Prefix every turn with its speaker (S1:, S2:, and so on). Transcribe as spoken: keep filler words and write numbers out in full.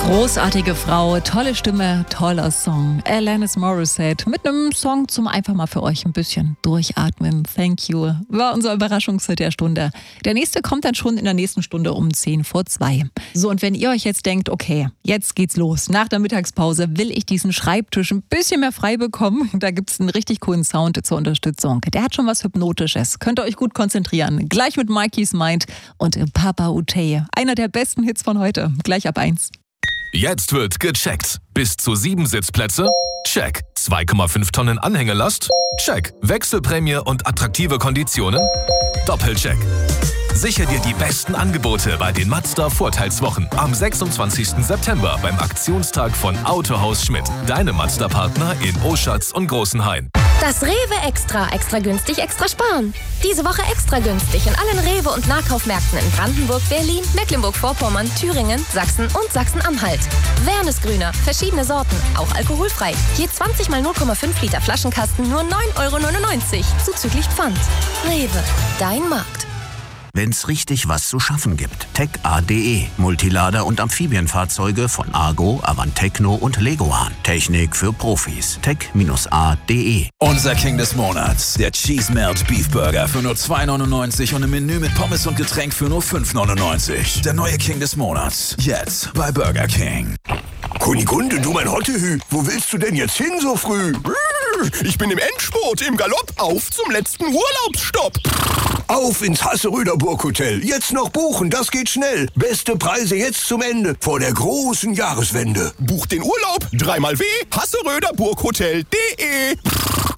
S1: Großartige Frau, tolle Stimme, toller Song. Alanis Morissette mit einem Song zum einfach mal für euch ein bisschen durchatmen. Thank you. War unser Überraschungshit der Stunde. Der nächste kommt dann schon in der nächsten Stunde um zehn vor zwei. So, und wenn ihr euch jetzt denkt, okay, jetzt geht's los. Nach der Mittagspause will ich diesen Schreibtisch ein bisschen mehr frei bekommen. Da gibt's einen richtig coolen Sound zur Unterstützung. Der hat schon was Hypnotisches. Könnt ihr euch gut konzentrieren. Gleich mit Mikey's Mind und Papa Utey. Einer der besten Hits von heute. Gleich ab eins.
S2: Jetzt wird gecheckt. Bis zu sieben Sitzplätze? Check. zwei Komma fünf Tonnen Anhängelast? Check. Wechselprämie und attraktive Konditionen? Doppelcheck. Sichere dir die besten Angebote bei den Mazda Vorteilswochen am sechsundzwanzigsten September beim Aktionstag von Autohaus Schmidt. Deine Mazda-Partner in Oschatz und Großenhain.
S3: Das Rewe Extra. Extra günstig, extra sparen. Diese Woche extra günstig in allen Rewe- und Nahkaufmärkten in Brandenburg, Berlin, Mecklenburg-Vorpommern, Thüringen, Sachsen und Sachsen-Anhalt. Wernesgrüner. Verschiedene Sorten. Auch alkoholfrei. Je zwanzig mal null Komma fünf Liter Flaschenkasten nur neun Euro neunundneunzig. Zuzüglich Pfand. Rewe. Dein Markt.
S4: Wenn's richtig was zu schaffen gibt. tech A punkt de. Multilader und Amphibienfahrzeuge von Argo, Avantecno und Leguan. Technik für Profis. tech A punkt de.
S5: Unser King des Monats. Der Cheese Melt Beef Burger für nur zwei neunundneunzig und ein Menü mit Pommes und Getränk für nur fünf neunundneunzig. Der neue King des Monats. Jetzt bei Burger King.
S6: Kunigunde, du mein Hottehü, wo willst du denn jetzt hin so früh?
S7: Ich bin im Endspurt, im Galopp, auf zum letzten Urlaubsstopp.
S6: Auf ins Hasseröder Burghotel. Jetzt noch buchen, das geht schnell. Beste Preise jetzt zum Ende, vor der großen Jahreswende.
S7: Buch den Urlaub, dreimal w, hasseröder burghotel punkt de.